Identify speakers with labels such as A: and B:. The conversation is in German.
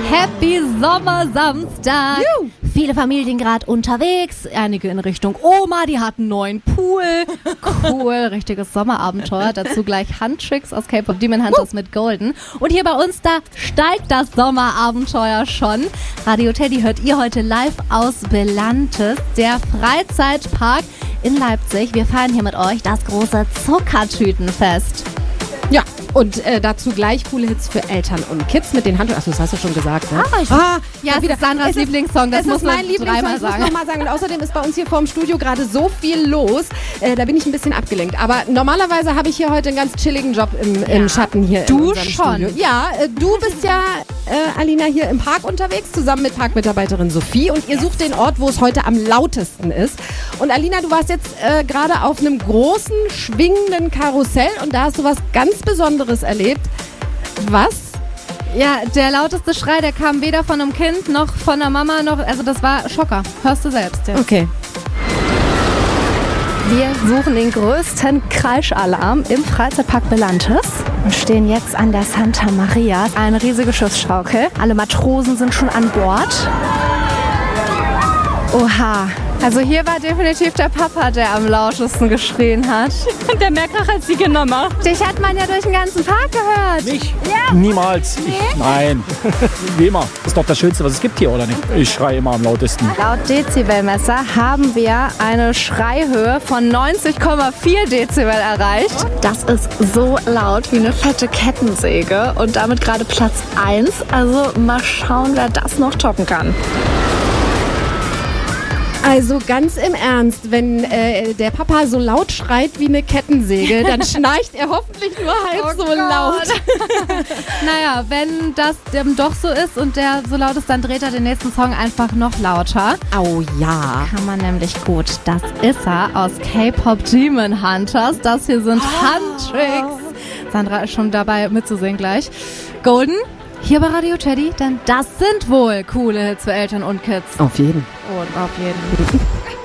A: Happy Sommersamstag. Viele Familien gerade unterwegs, einige in Richtung Oma, die hatten einen neuen Pool. Cool, richtiges Sommerabenteuer. Dazu gleich Handtricks aus K-Pop Demon Hunters mit Golden. Und hier bei uns, da steigt das Sommerabenteuer schon. Radio Teddy hört ihr heute live aus Belantes, der Freizeitpark in Leipzig. Wir feiern hier mit euch das große Zuckertütenfest.
B: Ja, und dazu gleich coole Hits für Eltern und Kids mit den Handtüchern. Achso, das hast du schon gesagt, ne?
A: Ja, es ist Sandras Lieblingssong, das muss man dreimal sagen.
B: Nochmal sagen. Und außerdem ist bei uns hier vorm Studio gerade so viel los. Da bin ich ein bisschen abgelenkt. Aber normalerweise habe ich hier heute einen ganz chilligen Job im Schatten hier in unserem Studio. Ja, du bist ja, Alina, hier im Park unterwegs, zusammen mit Parkmitarbeiterin Sophie. Und ihr sucht den Ort, wo es heute am lautesten ist. Und Alina, du warst jetzt gerade auf einem großen, schwingenden Karussell und da hast du was ganz Besonderes erlebt. Was?
A: Ja, der lauteste Schrei, der kam weder von einem Kind noch von der Mama noch, also das war Schocker. Hörst du selbst jetzt.
B: Okay.
C: Wir suchen den größten Kreischalarm im Freizeitpark Belantes und stehen jetzt an der Santa Maria. Eine riesige Schiffsschaukel. Alle Matrosen sind schon an Bord. Oha.
A: Also hier war definitiv der Papa, der am lautesten geschrien hat.
C: Und der mehr Krach als die Nummer.
A: Dich hat man ja durch den ganzen Park gehört.
D: Mich? Ja. Niemals. Nein. Wie immer. Das ist doch das Schönste, was es gibt hier, oder nicht? Ich schreie immer am lautesten.
A: Laut Dezibelmesser haben wir eine Schreihöhe von 90,4 Dezibel erreicht.
C: Das ist so laut wie eine fette Kettensäge und damit gerade Platz 1. Also mal schauen, wer das noch toppen kann.
B: Also ganz im Ernst, wenn der Papa so laut schreit wie eine Kettensäge, dann schnarcht er hoffentlich nur halb so laut.
A: Naja, wenn das doch so ist und der so laut ist, dann dreht er den nächsten Song einfach noch lauter.
B: Oh ja.
A: Kann man nämlich gut. Das ist er aus K-Pop Demon Hunters. Das hier sind Handtricks. Sandra ist schon dabei mitzusingen gleich. Golden, hier bei Radio Teddy, denn das sind wohl coole Hits für Eltern und Kids.
B: Auf jeden.
A: Und auf jeden.